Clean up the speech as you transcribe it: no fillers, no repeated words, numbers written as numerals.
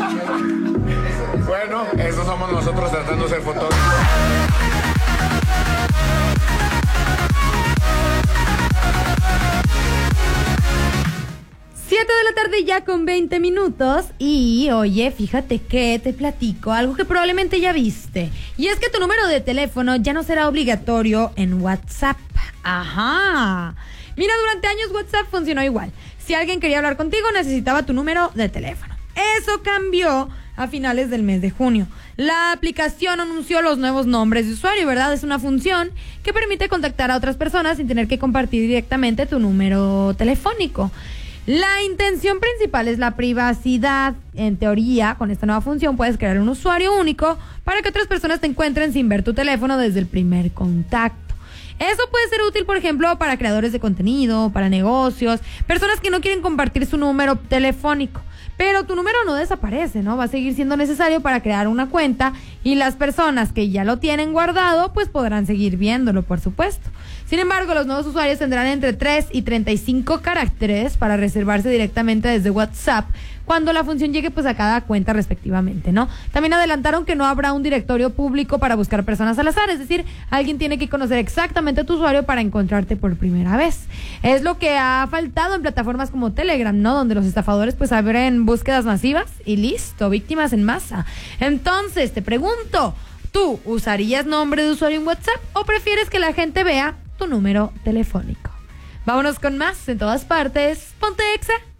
Bueno, eso somos nosotros tratando de ser fotógrafos. 7 de la tarde ya con 20 minutos y oye, fíjate que te platico algo que probablemente ya viste. Y es que tu número de teléfono ya no será obligatorio en WhatsApp. Ajá. Mira, durante años WhatsApp funcionó igual. Si alguien quería hablar contigo, necesitaba tu número de teléfono. Eso cambió a finales del mes de junio. La aplicación anunció los nuevos nombres de usuario, ¿verdad? Es una función que permite contactar a otras personas sin tener que compartir directamente tu número telefónico. La intención principal es la privacidad. En teoría, con esta nueva función puedes crear un usuario único para que otras personas te encuentren sin ver tu teléfono desde el primer contacto. Eso puede ser útil, por ejemplo, para creadores de contenido, para negocios, personas que no quieren compartir su número telefónico. Pero tu número no desaparece, ¿no? Va a seguir siendo necesario para crear una cuenta y las personas que ya lo tienen guardado, pues podrán seguir viéndolo, por supuesto. Sin embargo, los nuevos usuarios tendrán entre 3 y 35 caracteres para reservarse directamente desde WhatsApp cuando la función llegue pues a cada cuenta respectivamente, ¿no? También adelantaron que no habrá un directorio público para buscar personas al azar, es decir, alguien tiene que conocer exactamente tu usuario para encontrarte por primera vez. Es lo que ha faltado en plataformas como Telegram, ¿no? Donde los estafadores pues abren búsquedas masivas y listo, víctimas en masa. Entonces, te pregunto, ¿tú usarías nombre de usuario en WhatsApp o prefieres que la gente vea tu número telefónico? Vámonos con más en todas partes. Ponte Exa.